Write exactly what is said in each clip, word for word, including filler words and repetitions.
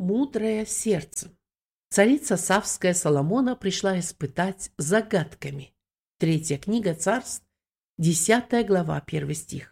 мудрое сердцем. Царица Савская Соломона пришла испытать загадками. Третья книга Царств, десятая глава, первый стих.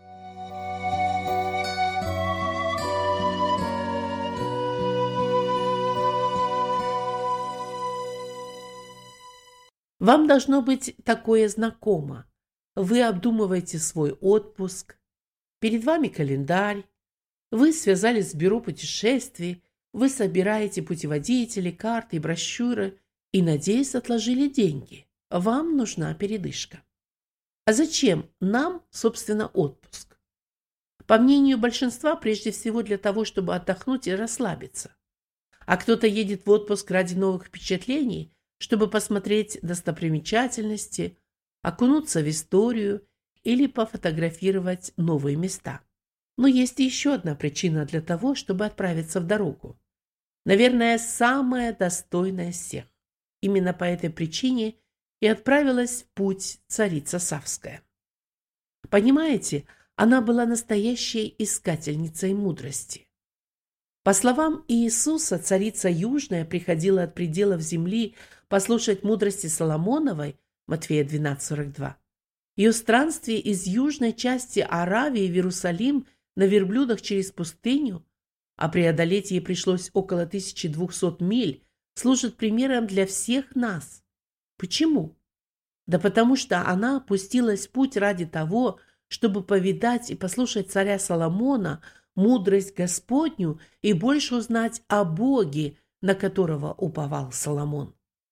Вам должно быть такое знакомо. Вы обдумываете свой отпуск, перед вами календарь, вы связались с бюро путешествий, вы собираете путеводители, карты и брошюры и, надеюсь, отложили деньги. Вам нужна передышка. А зачем нам, собственно, отпуск? По мнению большинства, прежде всего для того, чтобы отдохнуть и расслабиться. А кто-то едет в отпуск ради новых впечатлений, чтобы посмотреть достопримечательности, окунуться в историю или пофотографировать новые места. Но есть еще одна причина для того, чтобы отправиться в дорогу. Наверное, самая достойная из всех. Именно по этой причине и отправилась в путь царица Савская. Понимаете, она была настоящей искательницей мудрости. По словам Иисуса, царица Южная приходила от пределов земли послушать мудрости Соломоновой, Матфея двенадцать сорок два. Ее странствие из южной части Аравии в Иерусалим на верблюдах через пустыню, а преодолеть ей пришлось около тысячи двухсот миль, служит примером для всех нас. Почему? Да потому что она пустилась в путь ради того, чтобы повидать и послушать царя Соломона, мудрость Господню и больше узнать о Боге, на которого уповал Соломон.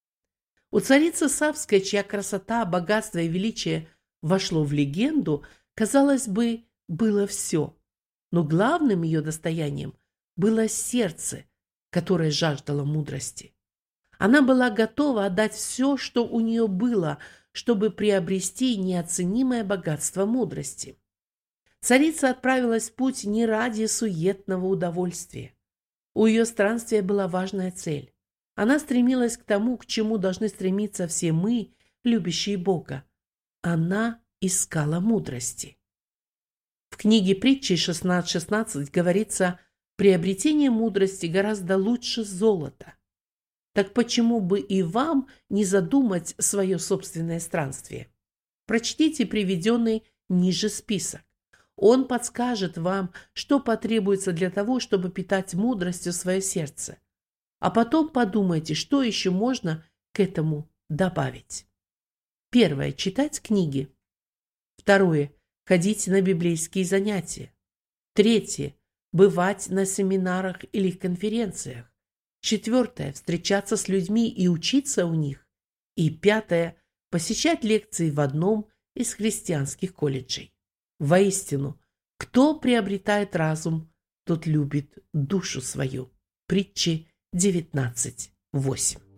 У царицы Савской, чья красота, богатство и величие вошло в легенду, казалось бы, было все. Но главным ее достоянием было сердце, которое жаждало мудрости. Она была готова отдать все, что у нее было, чтобы приобрести неоценимое богатство мудрости. Царица отправилась в путь не ради суетного удовольствия. У ее странствия была важная цель. Она стремилась к тому, к чему должны стремиться все мы, любящие Бога. Она искала мудрости. В книге притчи шестнадцать шестнадцать говорится: «Приобретение мудрости гораздо лучше золота». Так почему бы и вам не задумать свое собственное странствие? Прочтите приведенный ниже список. Он подскажет вам, что потребуется для того, чтобы питать мудростью свое сердце. А потом подумайте, что еще можно к этому добавить. Первое. Читать книги. Второе. Ходить на библейские занятия. Третье. Бывать на семинарах или конференциях. Четвертое. Встречаться с людьми и учиться у них. И пятое. Посещать лекции в одном из христианских колледжей. Воистину, кто приобретает разум, тот любит душу свою. Притчи девятнадцать восемь.